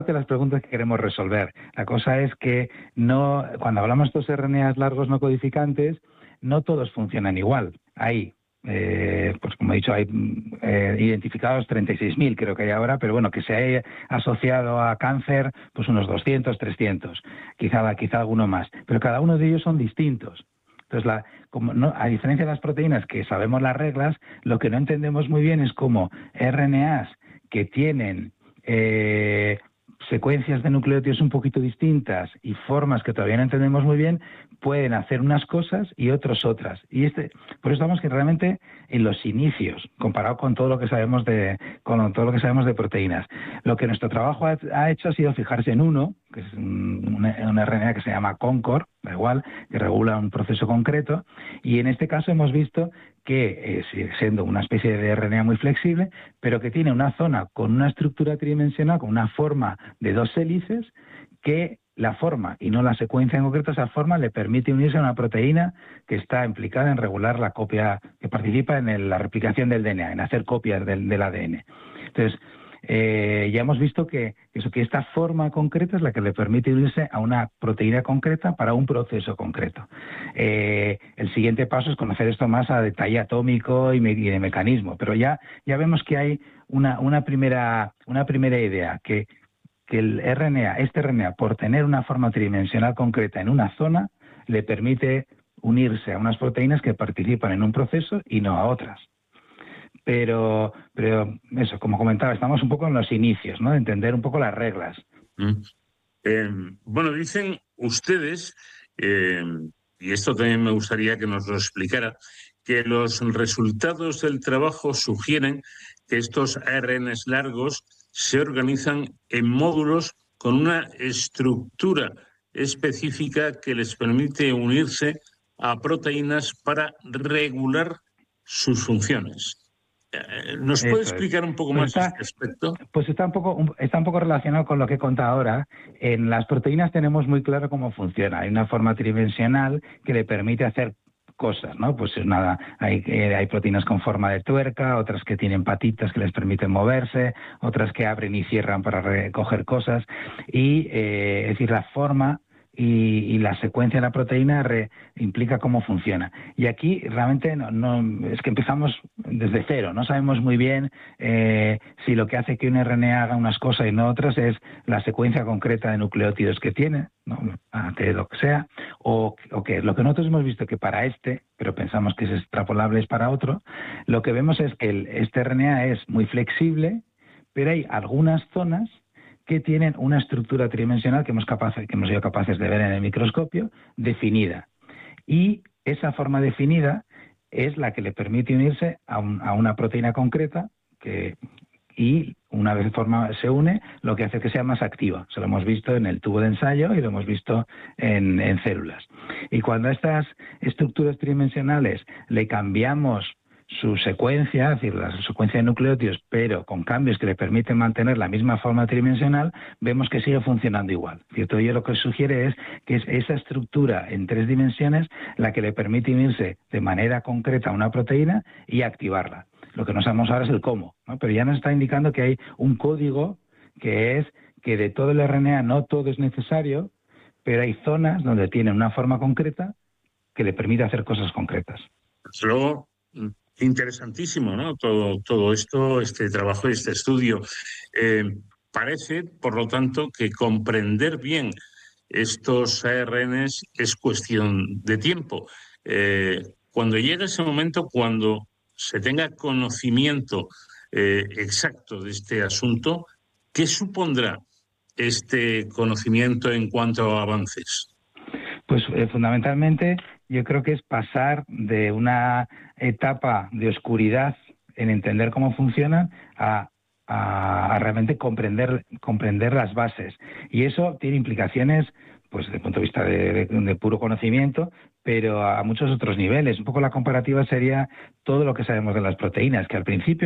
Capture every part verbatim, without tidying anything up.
de las preguntas que queremos resolver. La cosa es que no, cuando hablamos de estos R N As largos no codificantes, no todos funcionan igual. Hay, eh, pues como he dicho, hay eh, identificados treinta y seis mil, creo que hay ahora, pero bueno, que se haya asociado a cáncer, pues unos doscientos, trescientos, quizá, quizá alguno más. Pero cada uno de ellos son distintos. Entonces, la, como no, a diferencia de las proteínas, que sabemos las reglas, lo que no entendemos muy bien es cómo R N As que tienen eh, secuencias de nucleótidos un poquito distintas y formas que todavía no entendemos muy bien, pueden hacer unas cosas y otros otras. Y este, por eso estamos que realmente en los inicios, comparado con todo lo que sabemos de, con todo lo que sabemos de proteínas. Lo que nuestro trabajo ha, ha hecho ha sido fijarse en uno, que es un, un, un R N A que se llama Concord, da igual, que regula un proceso concreto, y en este caso hemos visto que eh, sigue siendo una especie de R N A muy flexible, pero que tiene una zona con una estructura tridimensional, con una forma de dos hélices, que la forma y no la secuencia en concreto, esa forma le permite unirse a una proteína que está implicada en regular la copia, que participa en el, la replicación del D N A, en hacer copias del, del A D N. Entonces, eh, ya hemos visto que, eso, que esta forma concreta es la que le permite unirse a una proteína concreta para un proceso concreto. Eh, el siguiente paso es conocer esto más a detalle atómico y, me, y de mecanismo, pero ya, ya vemos que hay una, una, primera, una primera idea, que que el R N A, este R N A, por tener una forma tridimensional concreta en una zona, le permite unirse a unas proteínas que participan en un proceso y no a otras. Pero, pero eso, como comentaba, estamos un poco en los inicios, ¿no? De entender un poco las reglas. Mm. Eh, bueno, dicen ustedes, eh, y esto también me gustaría que nos lo explicara, que los resultados del trabajo sugieren que estos A R Ns largos se organizan en módulos con una estructura específica que les permite unirse a proteínas para regular sus funciones. ¿Nos puede Eso es. explicar un poco Pues más está, este aspecto? pues está un poco, está un poco relacionado con lo que he contado ahora. En las proteínas tenemos muy claro cómo funciona. Hay una forma tridimensional que le permite hacer cosas, ¿no? Pues nada, hay, eh, hay proteínas con forma de tuerca, otras que tienen patitas que les permiten moverse, otras que abren y cierran para recoger cosas. Y, eh, es decir, la forma y, y la secuencia de la proteína re, implica cómo funciona. Y aquí realmente no, no, es que empezamos desde cero, no sabemos muy bien eh, si lo que hace que un R N A haga unas cosas y no otras es la secuencia concreta de nucleótidos que tiene, ¿no? De lo que sea, o, o que lo que nosotros hemos visto que para este, pero pensamos que es extrapolable es para otro, lo que vemos es que el, este R N A es muy flexible, pero hay algunas zonas que tienen una estructura tridimensional que hemos, capaz, que hemos sido capaces de ver en el microscopio, definida. Y esa forma definida es la que le permite unirse a, un, a una proteína concreta que, y una vez forma, se une, lo que hace que sea más activa. Se lo hemos visto en el tubo de ensayo y lo hemos visto en, en células. Y cuando a estas estructuras tridimensionales le cambiamos su secuencia, es decir, la secuencia de nucleótidos, pero con cambios que le permiten mantener la misma forma tridimensional, vemos que sigue funcionando igual. ¿Cierto? Y lo que sugiere es que es esa estructura en tres dimensiones la que le permite unirse de manera concreta a una proteína y activarla. Lo que no sabemos ahora es el cómo, ¿no? Pero ya nos está indicando que hay un código que es que de todo el R N A no todo es necesario, pero hay zonas donde tiene una forma concreta que le permite hacer cosas concretas. Luego, interesantísimo, ¿no? Todo, todo esto, este trabajo y este estudio. Eh, parece, por lo tanto, que comprender bien estos A R Ns es cuestión de tiempo. Eh, cuando llegue ese momento, cuando se tenga conocimiento eh, exacto de este asunto, ¿qué supondrá este conocimiento en cuanto a avances? Pues eh, fundamentalmente yo creo que es pasar de una etapa de oscuridad en entender cómo funcionan a, a, a realmente comprender, comprender las bases. Y eso tiene implicaciones pues desde el punto de vista de, de, de puro conocimiento, pero a muchos otros niveles. Un poco la comparativa sería todo lo que sabemos de las proteínas, que al principio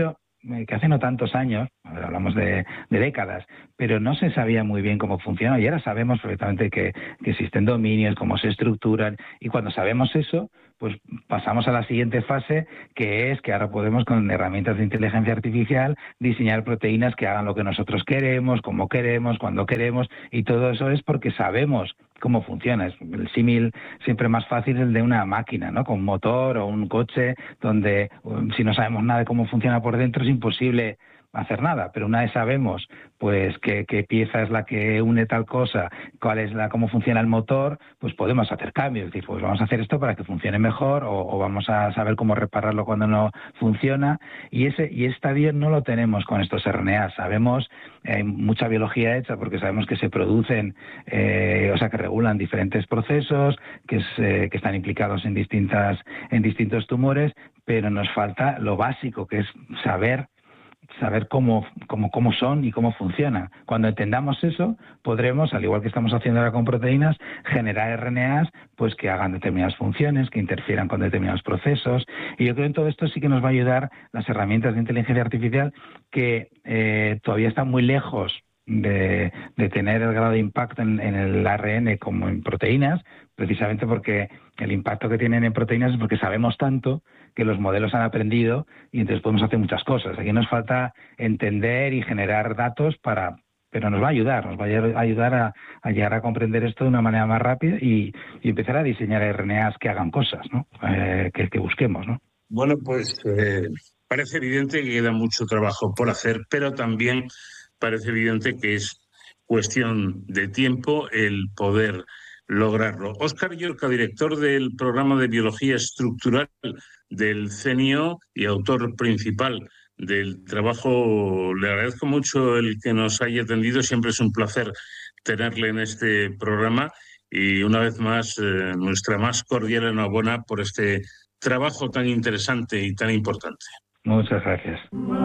que hace no tantos años, hablamos de, de décadas, pero no se sabía muy bien cómo funciona, y ahora sabemos perfectamente que, que existen dominios, cómo se estructuran, y cuando sabemos eso, pues pasamos a la siguiente fase, que es que ahora podemos con herramientas de inteligencia artificial diseñar proteínas que hagan lo que nosotros queremos, como queremos, cuando queremos, y todo eso es porque sabemos cómo funciona. Es el símil siempre más fácil el de una máquina, ¿no? Con un motor o un coche, donde um, si no sabemos nada de cómo funciona por dentro es imposible hacer nada, pero una vez sabemos pues qué, qué pieza es la que une tal cosa, cuál es la cómo funciona el motor, pues podemos hacer cambios, es decir, pues vamos a hacer esto para que funcione mejor, o, o vamos a saber cómo repararlo cuando no funciona, y ese y esta bien no lo tenemos con estos R N A. Sabemos, hay mucha biología hecha porque sabemos que se producen, eh, o sea, que regulan diferentes procesos, que, es, eh, que están implicados en distintas en distintos tumores, pero nos falta lo básico, que es saber saber cómo, cómo, cómo son y cómo funcionan. Cuando entendamos eso, podremos, al igual que estamos haciendo ahora con proteínas, generar R N As pues que hagan determinadas funciones, que interfieran con determinados procesos. Y yo creo que en todo esto sí que nos va a ayudar las herramientas de inteligencia artificial, que eh, todavía están muy lejos de, de tener el grado de impacto en, en el A R N como en proteínas, precisamente porque el impacto que tienen en proteínas es porque sabemos tanto que los modelos han aprendido y entonces podemos hacer muchas cosas. Aquí nos falta entender y generar datos para, pero nos va a ayudar, nos va a ayudar a, a llegar a comprender esto de una manera más rápida y, y empezar a diseñar R N As que hagan cosas, ¿no? Eh, que, que busquemos, ¿no? Bueno, pues eh, parece evidente que queda mucho trabajo por hacer, pero también parece evidente que es cuestión de tiempo el poder lograrlo. Óscar Llorca, director del programa de Biología Estructural del C N I O y autor principal del trabajo, le agradezco mucho el que nos haya atendido. Siempre es un placer tenerle en este programa y una vez más eh, nuestra más cordial enhorabuena por este trabajo tan interesante y tan importante. Muchas gracias.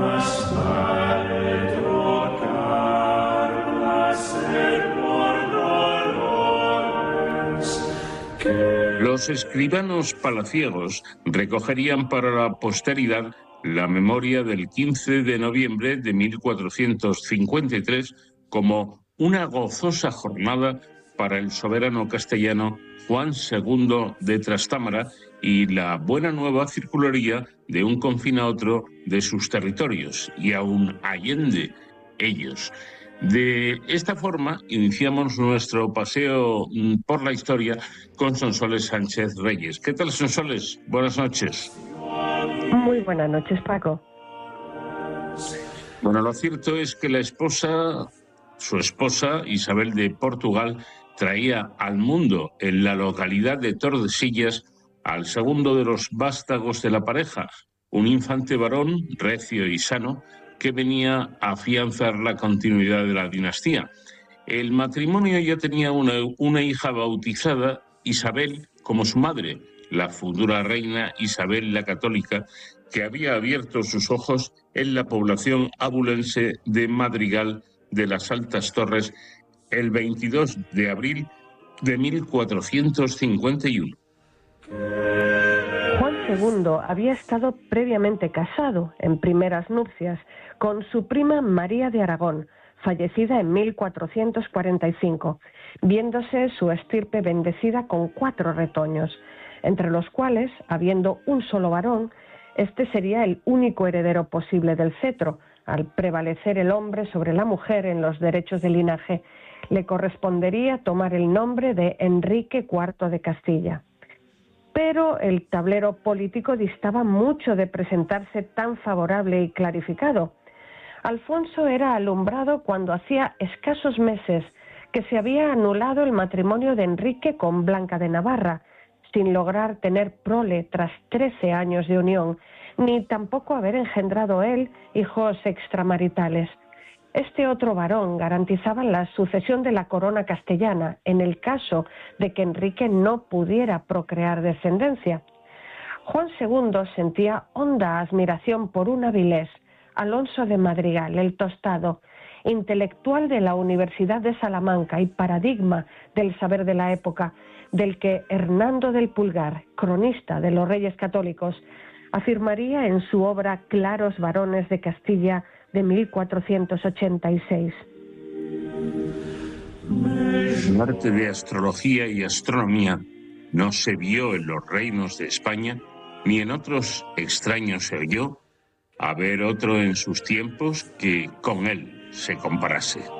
Los escribanos palaciegos recogerían para la posteridad la memoria del quince de noviembre de mil cuatrocientos cincuenta y tres como una gozosa jornada para el soberano castellano Juan segundo de Trastámara y la buena nueva circularía de un confín a otro de sus territorios, y aún allende ellos. De esta forma iniciamos nuestro paseo por la historia con Sonsoles Sánchez Reyes. ¿Qué tal, Sonsoles? Buenas noches. Muy buenas noches, Paco. Bueno, lo cierto es que la esposa, su esposa, Isabel de Portugal, traía al mundo en la localidad de Tordesillas al segundo de los vástagos de la pareja, un infante varón recio y sano, que venía a afianzar la continuidad de la dinastía. El matrimonio ya tenía una, una hija bautizada, Isabel, como su madre, la futura reina Isabel la Católica, que había abierto sus ojos en la población abulense de Madrigal de las Altas Torres el veintidós de abril de mil cuatrocientos cincuenta y uno. Juan segundo había estado previamente casado en primeras nupcias con su prima María de Aragón, fallecida en mil cuatrocientos cuarenta y cinco, viéndose su estirpe bendecida con cuatro retoños, entre los cuales, habiendo un solo varón, este sería el único heredero posible del cetro. Al prevalecer el hombre sobre la mujer en los derechos de linaje, le correspondería tomar el nombre de Enrique cuarto de Castilla. Pero el tablero político distaba mucho de presentarse tan favorable y clarificado. Alfonso era alumbrado cuando hacía escasos meses que se había anulado el matrimonio de Enrique con Blanca de Navarra, sin lograr tener prole tras trece años de unión, ni tampoco haber engendrado él hijos extramaritales. Este otro varón garantizaba la sucesión de la corona castellana en el caso de que Enrique no pudiera procrear descendencia. Juan segundo sentía honda admiración por un avilés, Alonso de Madrigal, el Tostado, intelectual de la Universidad de Salamanca y paradigma del saber de la época, del que Hernando del Pulgar, cronista de los Reyes Católicos, Afirmaría en su obra Claros varones de Castilla de mil cuatrocientos ochenta y seis. El arte de astrología y astronomía no se vio en los reinos de España, ni en otros extraños se oyó haber otro en sus tiempos que con él se comparase.